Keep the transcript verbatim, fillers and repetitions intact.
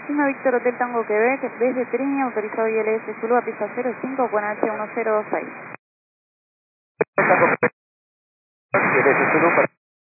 Lima Víctor Hotel Tango Quebec, desde Trini, autorizado I L S Zulu a pista cero cinco con H uno cero dos seis.